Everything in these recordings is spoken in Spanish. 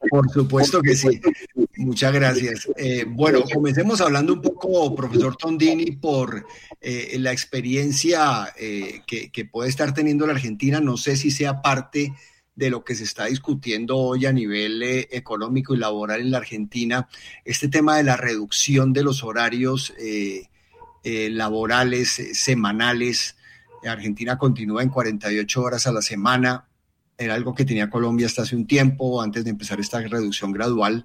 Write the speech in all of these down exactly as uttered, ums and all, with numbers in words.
Por supuesto que sí. Muchas gracias. Eh, bueno, comencemos hablando un poco, profesor Tondini, por eh, la experiencia eh, que, que puede estar teniendo la Argentina. No sé si sea parte de lo que se está discutiendo hoy a nivel eh, económico y laboral en la Argentina, este tema de la reducción de los horarios eh, eh, laborales, eh, semanales. Argentina continúa en cuarenta y ocho horas a la semana. Era algo que tenía Colombia hasta hace un tiempo, antes de empezar esta reducción gradual.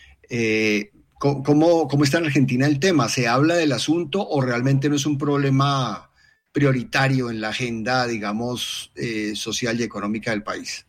Eh, ¿cómo, ¿Cómo está en Argentina el tema? ¿Se habla del asunto o realmente no es un problema prioritario en la agenda, digamos, eh, social y económica del país?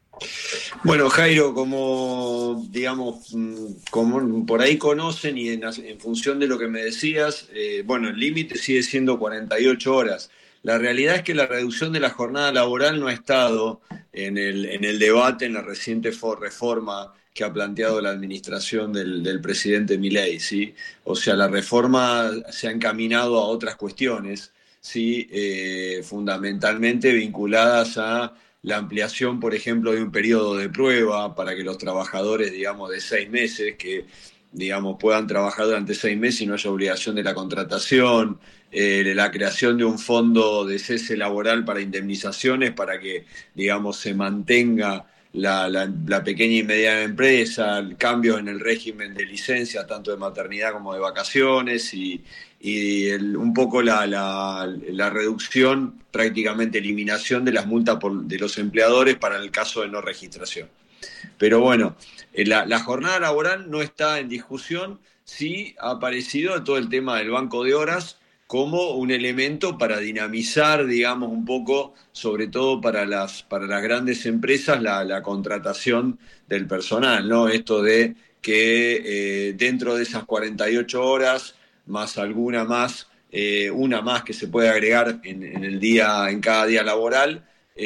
Bueno, Jairo, como digamos, como por ahí conocen y en, en función de lo que me decías, eh, bueno, el límite sigue siendo cuarenta y ocho horas. La realidad es que la reducción de la jornada laboral no ha estado en el, en el debate, en la reciente reforma que ha planteado la administración del, del presidente Milei, ¿sí? O sea, la reforma se ha encaminado a otras cuestiones, ¿sí? Eh, fundamentalmente vinculadas a la ampliación, por ejemplo, de un periodo de prueba para que los trabajadores, digamos, de seis meses, que, digamos, puedan trabajar durante seis meses y no haya obligación de la contratación, eh, la creación de un fondo de cese laboral para indemnizaciones para que, digamos, se mantenga la, la, la pequeña y mediana empresa, cambios en el régimen de licencia, tanto de maternidad como de vacaciones, y, y el, un poco la, la, la reducción, prácticamente eliminación de las multas por, de los empleadores para el caso de no registración. Pero bueno, la, la jornada laboral no está en discusión, sí ha aparecido todo el tema del banco de horas como un elemento para dinamizar, digamos, un poco, sobre todo para las, para las grandes empresas, la, la contratación del personal, ¿no? Esto de que eh, dentro de esas cuarenta y ocho horas, más alguna más, eh, una más que se puede agregar en, en el día, en cada día laboral,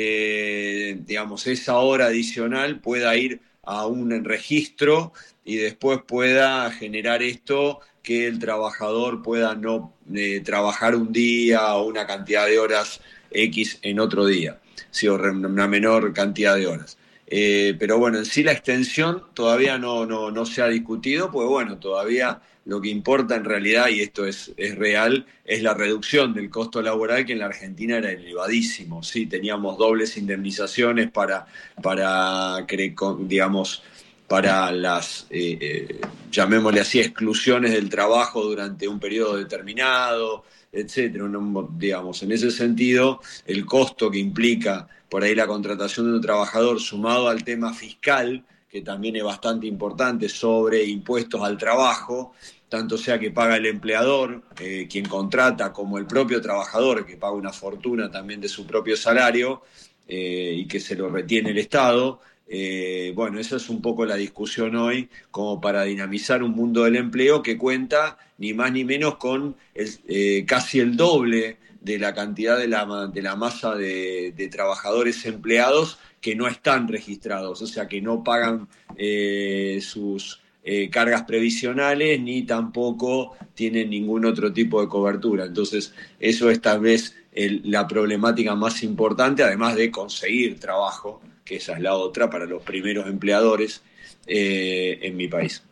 eh, digamos, esa hora adicional pueda ir a un registro y después pueda generar esto que el trabajador pueda no eh, trabajar un día o una cantidad de horas X en otro día, ¿sí? O una menor cantidad de horas. Eh, pero bueno, en sí la extensión todavía no, no, no se ha discutido, porque bueno, todavía lo que importa en realidad, y esto es, es real, es la reducción del costo laboral, que en la Argentina era elevadísimo, ¿sí? Teníamos dobles indemnizaciones para, para digamos, para las, eh, eh, llamémosle así, exclusiones del trabajo durante un periodo determinado, etcétera. Digamos, en ese sentido, el costo que implica por ahí la contratación de un trabajador, sumado al tema fiscal, que también es bastante importante, sobre impuestos al trabajo, tanto sea que paga el empleador, eh, quien contrata, como el propio trabajador, que paga una fortuna también de su propio salario, eh, y que se lo retiene el Estado. Eh, bueno, esa es un poco la discusión hoy, como para dinamizar un mundo del empleo que cuenta ni más ni menos con el, eh, casi el doble de la cantidad de la, de la masa de, de trabajadores empleados que no están registrados, o sea, que no pagan eh, sus eh, cargas previsionales ni tampoco tienen ningún otro tipo de cobertura. Entonces, eso es tal vez el, la problemática más importante, además de conseguir trabajo, que esa es la otra para los primeros empleadores eh, en mi país.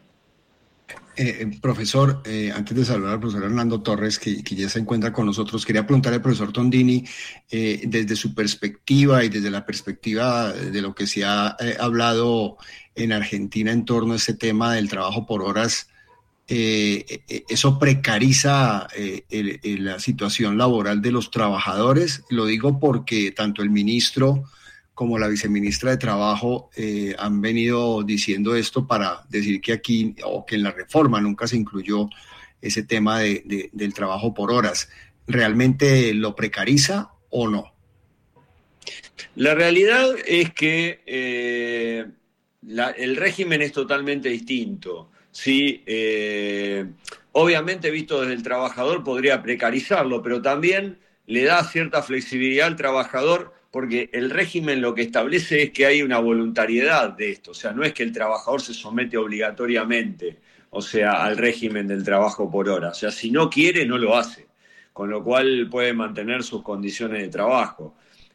Eh, profesor, eh, antes de saludar al profesor Hernando Torres, que, que ya se encuentra con nosotros, quería preguntarle al profesor Tondini, eh, desde su perspectiva y desde la perspectiva de lo que se ha eh, hablado en Argentina en torno a ese tema del trabajo por horas, eh, eh, ¿eso precariza eh, el, el, la situación laboral de los trabajadores? Lo digo porque tanto el ministro como la viceministra de Trabajo eh, han venido diciendo esto para decir que aquí, o que en la reforma nunca se incluyó ese tema de, de, del trabajo por horas. ¿Realmente lo precariza o no? La realidad es que eh, la, el régimen es totalmente distinto. ¿Sí? Eh, obviamente, visto desde el trabajador, podría precarizarlo, pero también le da cierta flexibilidad al trabajador, porque el régimen lo que establece es que hay una voluntariedad de esto, o sea, no es que el trabajador se somete obligatoriamente, o sea, al régimen del trabajo por hora, o sea, si no quiere, no lo hace, con lo cual puede mantener sus condiciones de trabajo.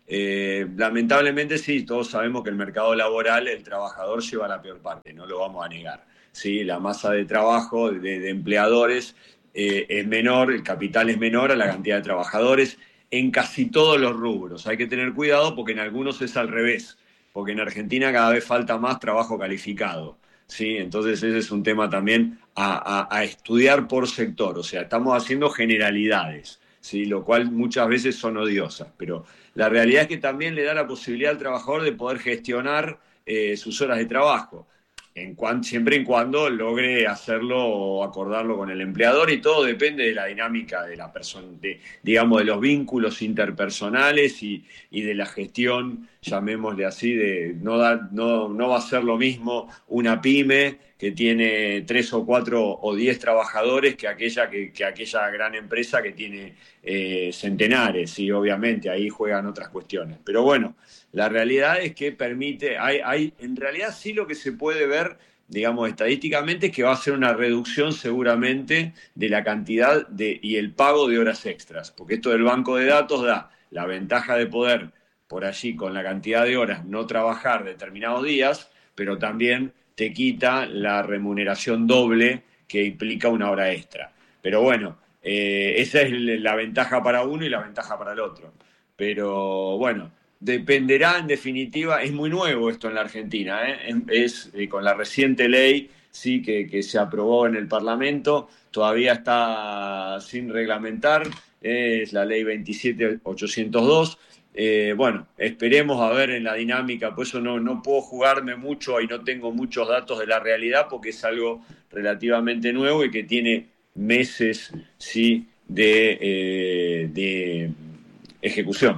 Eh, lamentablemente sí, todos sabemos que el mercado laboral, el trabajador lleva la peor parte, no lo vamos a negar. ¿Sí? La masa de trabajo de, de empleadores eh, es menor, el capital es menor a la cantidad de trabajadores en casi todos los rubros. Hay que tener cuidado porque en algunos es al revés, porque en Argentina cada vez falta más trabajo calificado. ¿Sí? Entonces ese es un tema también a, a, a estudiar por sector, o sea, estamos haciendo generalidades, ¿sí? Lo cual muchas veces son odiosas, pero la realidad es que también le da la posibilidad al trabajador de poder gestionar eh, sus horas de trabajo, en cuan, siempre y cuando logre hacerlo o acordarlo con el empleador, y todo depende de la dinámica de la persona, de, digamos, de los vínculos interpersonales y, y de la gestión, llamémosle así, de no, da, no, no va a ser lo mismo una pyme que tiene tres o cuatro o diez trabajadores que aquella, que, que aquella gran empresa que tiene eh, centenares, y obviamente ahí juegan otras cuestiones. Pero bueno, la realidad es que permite, hay, hay, en realidad sí lo que se puede ver, digamos, estadísticamente, es que va a ser una reducción seguramente de la cantidad de, y el pago de horas extras, porque esto del banco de datos da la ventaja de poder por allí con la cantidad de horas no trabajar determinados días, pero también te quita la remuneración doble que implica una hora extra. Pero bueno, eh, esa es la ventaja para uno y la ventaja para el otro. Pero bueno, dependerá en definitiva, es muy nuevo esto en la Argentina, ¿eh? es, es eh, con la reciente ley sí que, que se aprobó en el Parlamento, todavía está sin reglamentar, eh, es la ley veintisiete mil ochocientos dos. Eh, bueno, esperemos a ver en la dinámica, por eso no, no puedo jugarme mucho y no tengo muchos datos de la realidad porque es algo relativamente nuevo y que tiene meses sí, de, eh, de ejecución.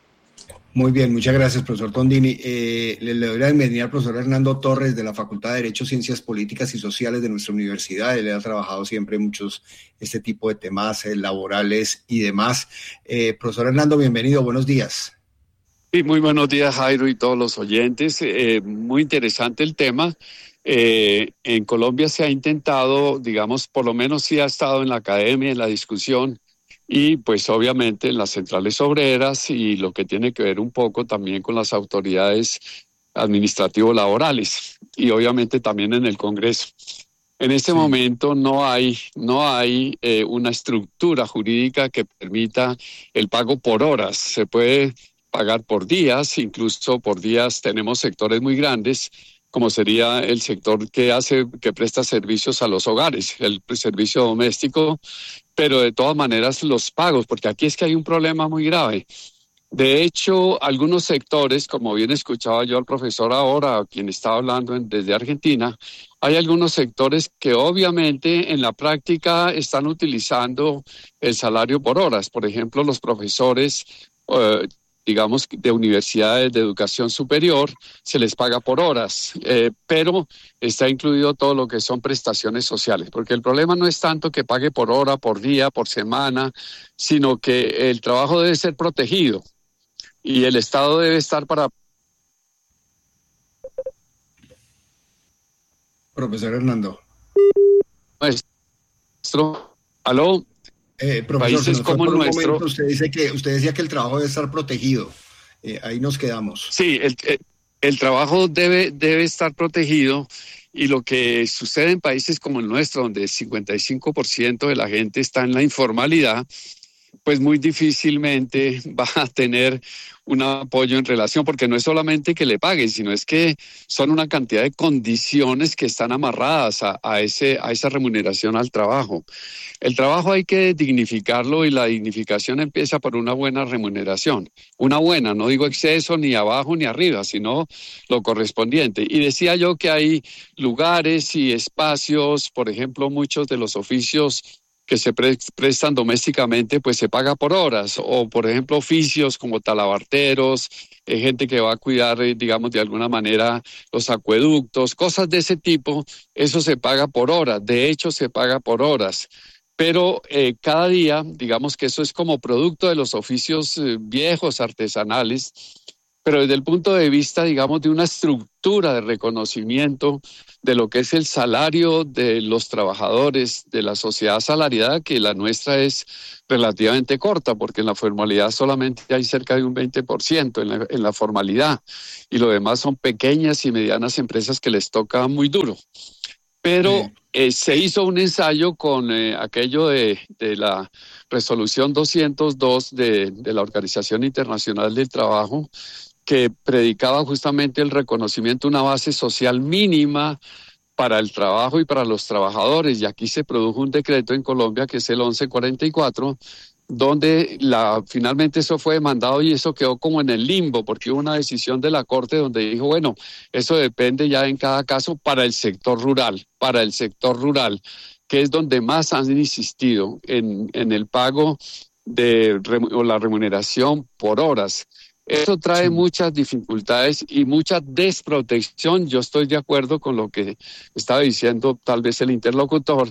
Muy bien, muchas gracias, profesor Tondini. Eh, le, le doy la bienvenida al profesor Hernando Torres de la Facultad de Derecho, Ciencias Políticas y Sociales de nuestra universidad. Él ha trabajado siempre en muchos este tipo de temas eh, laborales y demás. Eh, profesor Hernando, bienvenido, buenos días. Sí, muy buenos días, Jairo, y todos los oyentes. Eh, muy interesante el tema. Eh, en Colombia se ha intentado, digamos, por lo menos sí ha estado en la academia, en la discusión, y pues obviamente en las centrales obreras y lo que tiene que ver un poco también con las autoridades administrativo-laborales y obviamente también en el Congreso. En este sí. momento no hay, no hay eh, una estructura jurídica que permita el pago por horas. Se puede pagar por días, incluso por días tenemos sectores muy grandes, como sería el sector que hace, que presta servicios a los hogares, el servicio doméstico, pero de todas maneras los pagos, porque aquí es que hay un problema muy grave. De hecho, algunos sectores, como bien escuchaba yo al profesor ahora, quien estaba hablando desde Argentina, hay algunos sectores que obviamente en la práctica están utilizando el salario por horas. Por ejemplo, los profesores, eh, digamos, de universidades de educación superior, se les paga por horas, eh, pero está incluido todo lo que son prestaciones sociales, porque el problema no es tanto que pague por hora, por día, por semana, sino que el trabajo debe ser protegido y el Estado debe estar para... Profesor Hernando. Nuestro, ¿aló? Eh, profesor, países como el nuestro. Momento, usted dice que usted decía que el trabajo debe estar protegido. Eh, ahí nos quedamos. Sí, el, el trabajo debe, debe estar protegido, y lo que sucede en países como el nuestro, donde el cincuenta y cinco por ciento de la gente está en la informalidad, pues muy difícilmente va a tener un apoyo en relación, porque no es solamente que le paguen, sino es que son una cantidad de condiciones que están amarradas a, a, ese, a esa remuneración al trabajo. El trabajo hay que dignificarlo, y la dignificación empieza por una buena remuneración. Una buena, no digo exceso ni abajo ni arriba, sino lo correspondiente. Y decía yo que hay lugares y espacios, por ejemplo, muchos de los oficios que se pre- prestan domésticamente, pues se paga por horas, o por ejemplo oficios como talabarteros, eh, gente que va a cuidar, eh, digamos, de alguna manera los acueductos, cosas de ese tipo, eso se paga por horas, de hecho se paga por horas. Pero eh, cada día, digamos que eso es como producto de los oficios eh, viejos, artesanales, pero desde el punto de vista, digamos, de una estructura de reconocimiento de lo que es el salario de los trabajadores de la sociedad asalariada, que la nuestra es relativamente corta, porque en la formalidad solamente hay cerca de un veinte por ciento en la, en la formalidad, y lo demás son pequeñas y medianas empresas que les toca muy duro. Pero eh, se hizo un ensayo con eh, aquello de, de la resolución doscientos dos de, de la Organización Internacional del Trabajo, que predicaba justamente el reconocimiento de una base social mínima para el trabajo y para los trabajadores. Y aquí se produjo un decreto en Colombia que es el once cuarenta y cuatro, donde la, finalmente eso fue demandado y eso quedó como en el limbo, porque hubo una decisión de la Corte donde dijo, bueno, eso depende ya en cada caso para el sector rural, para el sector rural, que es donde más han insistido en, en el pago de o la remuneración por horas. Eso trae sí. muchas dificultades y mucha desprotección. Yo estoy de acuerdo con lo que estaba diciendo tal vez el interlocutor,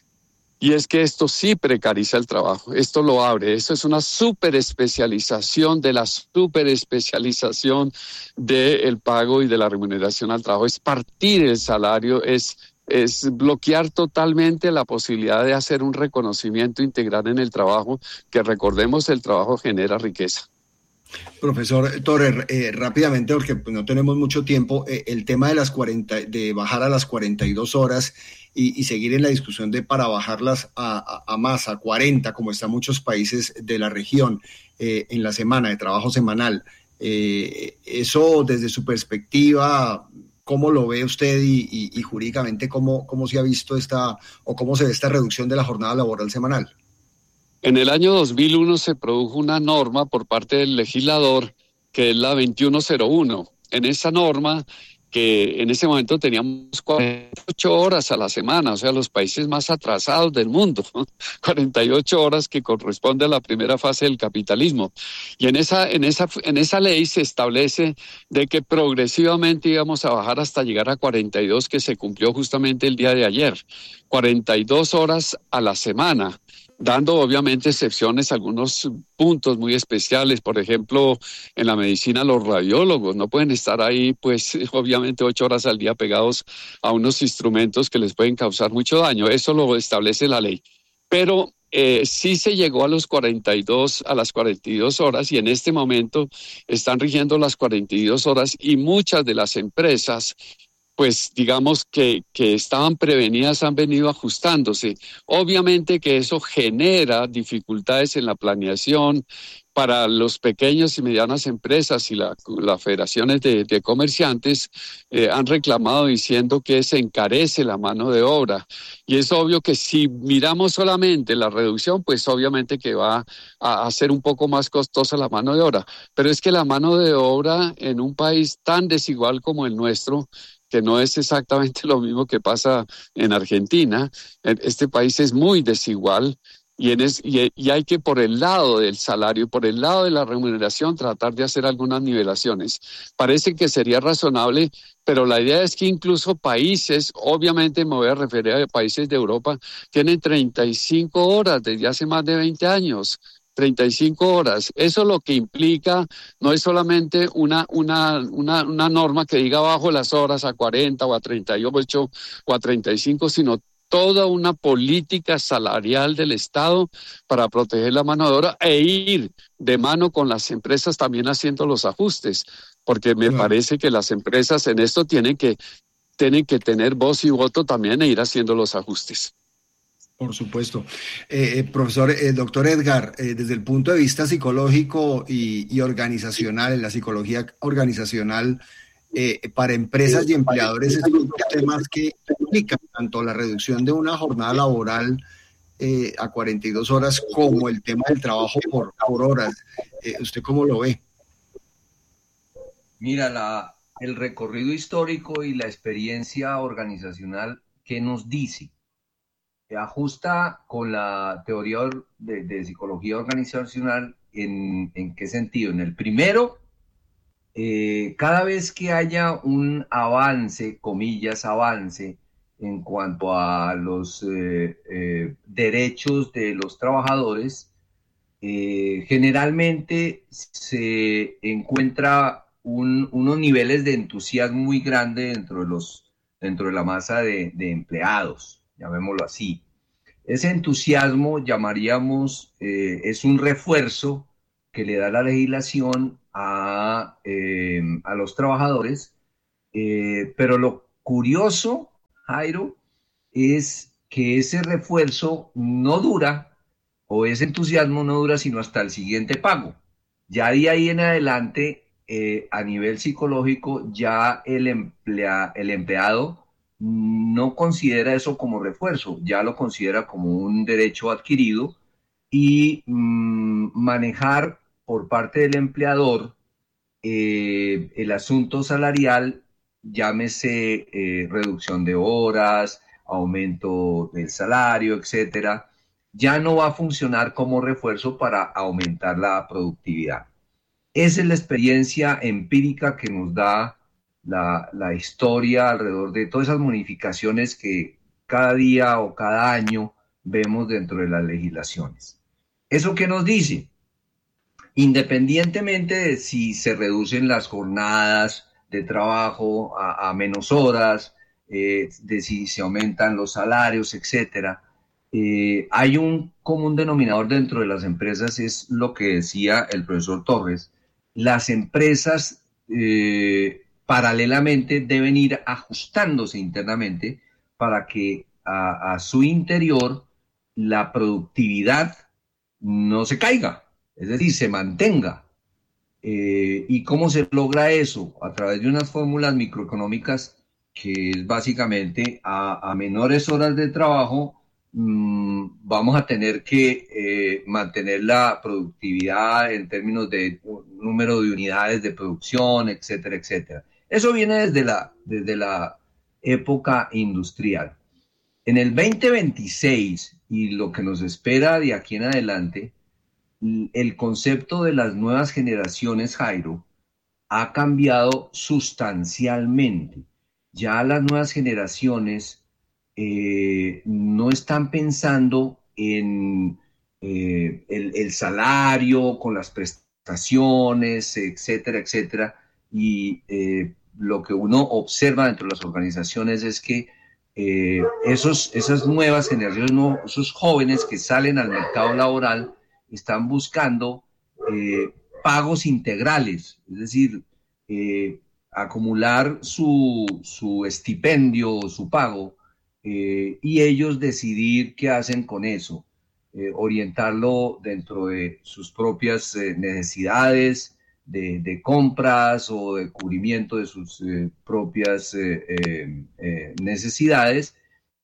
y es que esto sí precariza el trabajo, esto lo abre, esto es una superespecialización de la superespecialización del pago y de la remuneración al trabajo, es partir el salario, es, es bloquear totalmente la posibilidad de hacer un reconocimiento integral en el trabajo, que recordemos el trabajo genera riqueza. Profesor Torres, eh, rápidamente, porque pues, no tenemos mucho tiempo, eh, el tema de las cuarenta, de bajar a las cuarenta y dos horas y, y seguir en la discusión de para bajarlas a, a, a más, a cuarenta, como están muchos países de la región, eh, en la semana de trabajo semanal. Eh, eso, desde su perspectiva, ¿cómo lo ve usted y, y, y jurídicamente cómo, cómo se ha visto esta, o cómo se ve esta reducción de la jornada laboral semanal? En el año dos mil uno se produjo una norma por parte del legislador, que es la veintiuno cero uno. En esa norma, que en ese momento teníamos cuarenta y ocho horas a la semana, o sea, los países más atrasados del mundo, cuarenta y ocho horas que corresponde a la primera fase del capitalismo. Y en esa, en esa, en esa ley se establece de que progresivamente íbamos a bajar hasta llegar a cuarenta y dos, que se cumplió justamente el día de ayer, cuarenta y dos horas a la semana, dando obviamente excepciones a algunos puntos muy especiales. Por ejemplo, en la medicina los radiólogos no pueden estar ahí, pues obviamente ocho horas al día pegados a unos instrumentos que les pueden causar mucho daño. Eso lo establece la ley. Pero eh, sí se llegó a los cuarenta y dos, a las cuarenta y dos horas, y en este momento están rigiendo las cuarenta y dos horas, y muchas de las empresas, pues digamos que, que estaban prevenidas, han venido ajustándose. Obviamente que eso genera dificultades en la planeación para los pequeños y medianas empresas, y la, las federaciones de, de comerciantes eh, han reclamado diciendo que se encarece la mano de obra. Y es obvio que si miramos solamente la reducción, pues obviamente que va a, a ser un poco más costosa la mano de obra. Pero es que la mano de obra en un país tan desigual como el nuestro, que no es exactamente lo mismo que pasa en Argentina, este país es muy desigual, y, en es, y, y hay que, por el lado del salario, por el lado de la remuneración, tratar de hacer algunas nivelaciones. Parece que sería razonable, pero la idea es que incluso países, obviamente me voy a referir a países de Europa, tienen treinta y cinco horas desde hace más de veinte años. treinta y cinco horas. Eso lo que implica no es solamente una, una, una, una norma que diga bajo las horas a cuarenta o a treinta y ocho o a treinta y cinco, sino toda una política salarial del Estado para proteger la mano de obra e ir de mano con las empresas también haciendo los ajustes, porque me claro. parece que las empresas en esto tienen que, tienen que tener voz y voto también e ir haciendo los ajustes. Por supuesto. Eh, profesor, eh, doctor Edgar, eh, desde el punto de vista psicológico y, y organizacional, en la psicología organizacional, eh, para empresas y empleadores, es uno de los temas que implican tanto la reducción de una jornada laboral eh, a cuarenta y dos horas como el tema del trabajo por, por horas. Eh, ¿Usted cómo lo ve? Mira, la, el recorrido histórico y la experiencia organizacional, ¿qué nos dice? Ajusta con la teoría de, de psicología organizacional. ¿En, en qué sentido? En el primero, eh, cada vez que haya un avance, comillas, avance, en cuanto a los eh, eh, derechos de los trabajadores, eh, generalmente se encuentra un, unos niveles de entusiasmo muy grandes dentro de, los, dentro de la masa de, de empleados, llamémoslo así. Ese entusiasmo, llamaríamos, eh, es un refuerzo que le da la legislación a, eh, a los trabajadores, eh, pero lo curioso, Jairo, es que ese refuerzo no dura, o ese entusiasmo no dura sino hasta el siguiente pago. Ya de ahí en adelante, eh, a nivel psicológico, ya el, emplea, el empleado no considera eso como refuerzo, ya lo considera como un derecho adquirido, y mmm, manejar por parte del empleador eh, el asunto salarial, llámese eh, reducción de horas, aumento del salario, etcétera, ya no va a funcionar como refuerzo para aumentar la productividad. Esa es la experiencia empírica que nos da la, la historia alrededor de todas esas modificaciones que cada día o cada año vemos dentro de las legislaciones. ¿Eso qué nos dice? Independientemente de si se reducen las jornadas de trabajo a, a menos horas, eh, de si se aumentan los salarios, etcétera, eh, hay un común denominador dentro de las empresas, es lo que decía el profesor Torres. Las empresas eh, paralelamente deben ir ajustándose internamente para que a, a su interior la productividad no se caiga, es decir, se mantenga. Eh, ¿Y cómo se logra eso? A través de unas fórmulas microeconómicas que es básicamente a, a menores horas de trabajo mmm, vamos a tener que eh, mantener la productividad en términos de número de unidades de producción, etcétera, etcétera. Eso viene desde la, desde la época industrial. En el veinte veintiséis y lo que nos espera de aquí en adelante, el concepto de las nuevas generaciones, Jairo, ha cambiado sustancialmente. Ya las nuevas generaciones eh, no están pensando en eh, el, el salario, con las prestaciones, etcétera, etcétera. Y eh, lo que uno observa dentro de las organizaciones es que eh, esos, esas nuevas generaciones, no, esos jóvenes que salen al mercado laboral, están buscando eh, pagos integrales, es decir, eh, acumular su, su estipendio, su pago, eh, y ellos decidir qué hacen con eso, eh, orientarlo dentro de sus propias eh, necesidades de, de compras o de cubrimiento de sus eh, propias eh, eh, eh, necesidades,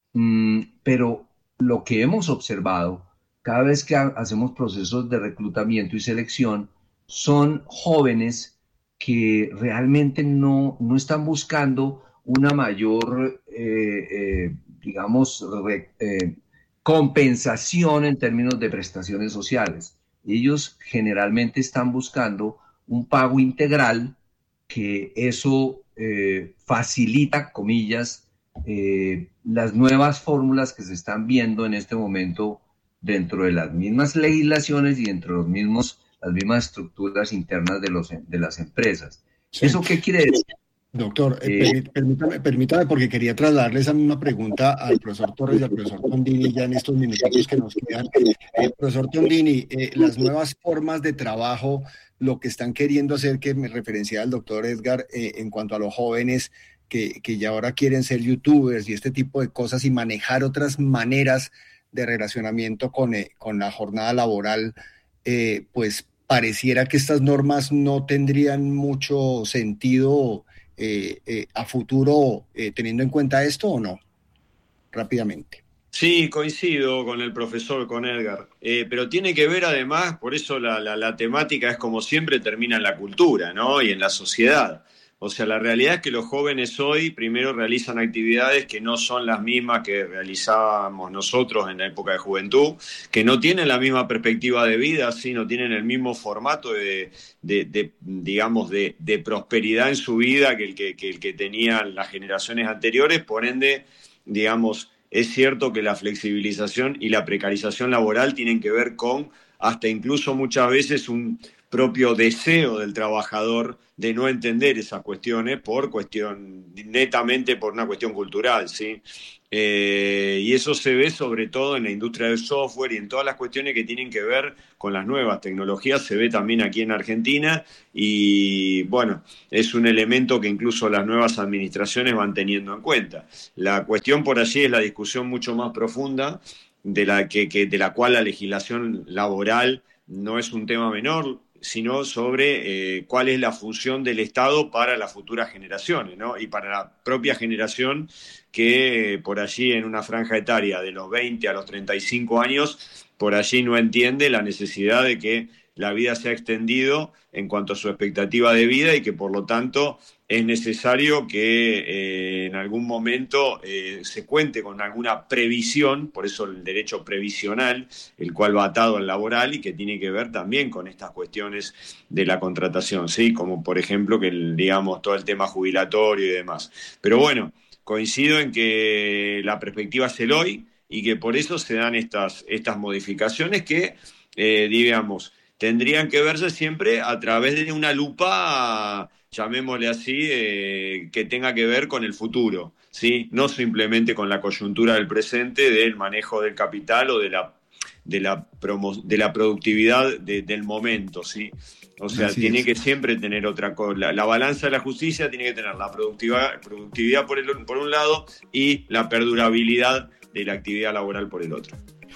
mm, pero lo que hemos observado cada vez que hacemos procesos de reclutamiento y selección, son jóvenes que realmente no, no están buscando una mayor, eh, eh, digamos, re, eh, compensación en términos de prestaciones sociales. Ellos generalmente están buscando un pago integral, que eso eh, facilita, comillas, eh, las nuevas fórmulas que se están viendo en este momento dentro de las mismas legislaciones y dentro de los mismos, las mismas estructuras internas de, los, de las empresas. Sí. ¿Eso qué quiere decir? Doctor, eh, permítame, permítame, porque quería trasladarle esa misma pregunta al profesor Torres y al profesor Tondini ya en estos minutos que nos quedan. Eh, profesor Tondini, eh, las nuevas formas de trabajo, lo que están queriendo hacer, que me referenciaba el doctor Edgar, eh, en cuanto a los jóvenes que, que ya ahora quieren ser youtubers y este tipo de cosas y manejar otras maneras de relacionamiento con, eh, con la jornada laboral, eh, pues pareciera que estas normas no tendrían mucho sentido eh, eh, a futuro, eh, teniendo en cuenta esto, ¿o no? Rápidamente. Sí, coincido con el profesor, con Edgar, eh, pero tiene que ver además, por eso la, la, la temática es como siempre termina en la cultura, ¿no? Y en la sociedad. O sea, la realidad es que los jóvenes hoy primero realizan actividades que no son las mismas que realizábamos nosotros en la época de juventud, que no tienen la misma perspectiva de vida, sí, no tienen el mismo formato de, de, de digamos, de, de prosperidad en su vida que el que, que el que tenían las generaciones anteriores. Por ende, digamos, es cierto que la flexibilización y la precarización laboral tienen que ver con hasta incluso muchas veces un propio deseo del trabajador de no entender esas cuestiones por cuestión, netamente por una cuestión cultural, ¿sí? Eh, y eso se ve sobre todo en la industria del software y en todas las cuestiones que tienen que ver con las nuevas tecnologías, se ve también aquí en Argentina y bueno, es un elemento que incluso las nuevas administraciones van teniendo en cuenta. La cuestión por allí es la discusión mucho más profunda de la, que, que, de la cual la legislación laboral no es un tema menor, sino sobre eh, cuál es la función del Estado para las futuras generaciones, ¿no? Y para la propia generación que eh, por allí en una franja etaria de los veinte a los treinta y cinco años, por allí no entiende la necesidad de que la vida se ha extendido en cuanto a su expectativa de vida y que por lo tanto es necesario que eh, en algún momento eh, se cuente con alguna previsión, por eso el derecho previsional, el cual va atado al laboral y que tiene que ver también con estas cuestiones de la contratación, ¿sí? Como por ejemplo que el, digamos todo el tema jubilatorio y demás. Pero bueno, coincido en que la perspectiva es el hoy y que por eso se dan estas, estas modificaciones que, eh, digamos, tendrían que verse siempre a través de una lupa, llamémosle así, eh, que tenga que ver con el futuro, ¿sí? No simplemente con la coyuntura del presente, del manejo del capital o de la, de la, promo, de la productividad de, del momento, ¿sí? O sea, Así tiene es. que siempre tener otra cosa. La, la balanza de la justicia tiene que tener la productividad, productividad por, el, por un lado y la perdurabilidad de la actividad laboral por el otro.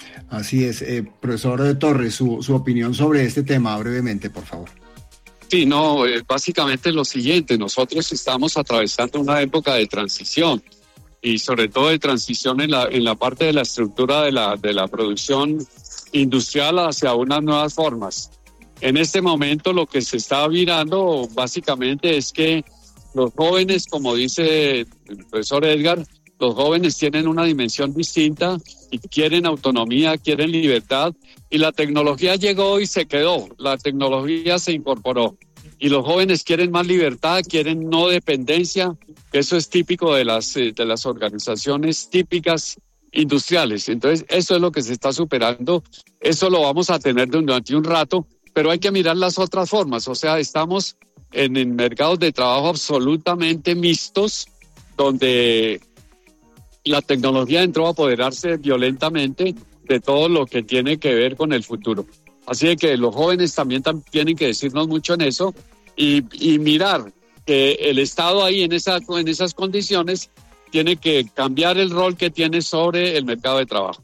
Así es. Eh, profesor Torres, su, su opinión sobre este tema, brevemente, por favor. Sí, no, eh, básicamente lo siguiente, nosotros estamos atravesando una época de transición y sobre todo de transición en la, en la parte de la estructura de la, de la producción industrial hacia unas nuevas formas. En este momento lo que se está mirando básicamente es que los jóvenes, como dice el profesor Edgar, los jóvenes tienen una dimensión distinta y quieren autonomía, quieren libertad y la tecnología llegó y se quedó, la tecnología se incorporó y los jóvenes quieren más libertad, quieren no dependencia, eso es típico de las, de las organizaciones típicas industriales. Entonces eso es lo que se está superando, eso lo vamos a tener durante un rato, pero hay que mirar las otras formas, o sea, estamos en, en mercados de trabajo absolutamente mixtos donde la tecnología entró a apoderarse violentamente de todo lo que tiene que ver con el futuro. Así de que los jóvenes también tam- tienen que decirnos mucho en eso y, y mirar que el Estado ahí en, esa, en esas condiciones tiene que cambiar el rol que tiene sobre el mercado de trabajo.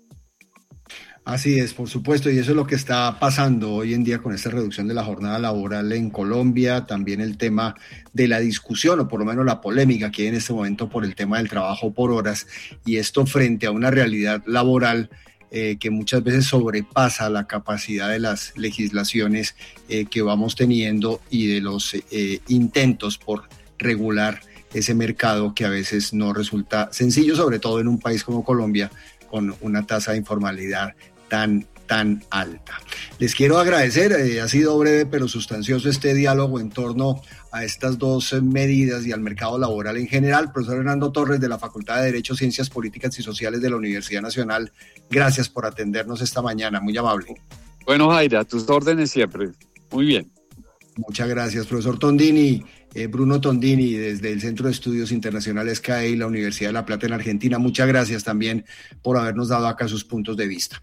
Así es, por supuesto, y eso es lo que está pasando hoy en día con esta reducción de la jornada laboral en Colombia, también el tema de la discusión, o por lo menos la polémica que hay en este momento por el tema del trabajo por horas, y esto frente a una realidad laboral eh, que muchas veces sobrepasa la capacidad de las legislaciones eh, que vamos teniendo y de los eh, intentos por regular ese mercado que a veces no resulta sencillo, sobre todo en un país como Colombia, con una tasa de informalidad tan, tan alta. Les quiero agradecer, eh, ha sido breve pero sustancioso este diálogo en torno a estas dos medidas y al mercado laboral en general. Profesor Hernando Torres, de la Facultad de Derecho, Ciencias Políticas y Sociales de la Universidad Nacional, gracias por atendernos esta mañana, muy amable. Bueno, Jaira, a tus órdenes siempre. Muy bien. Muchas gracias, profesor Tondini. Eh, Bruno Tondini, desde el Centro de Estudios Internacionales C A E y la Universidad de La Plata en Argentina, muchas gracias también por habernos dado acá sus puntos de vista.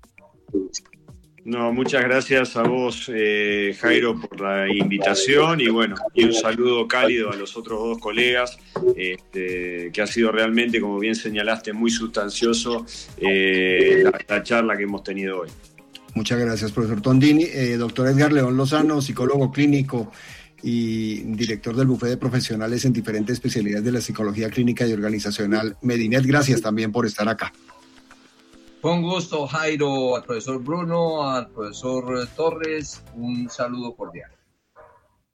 No, muchas gracias a vos, eh, Jairo, por la invitación y bueno, y un saludo cálido a los otros dos colegas, este, que ha sido realmente, como bien señalaste, muy sustancioso eh, la, la charla que hemos tenido hoy. Muchas gracias, profesor Tondini. Eh, doctor Edgar León Lozano, psicólogo clínico y director del bufete de profesionales en diferentes especialidades de la psicología clínica y organizacional Medinet, gracias también por estar acá. Con gusto, Jairo, al profesor Bruno, al profesor Torres, un saludo cordial.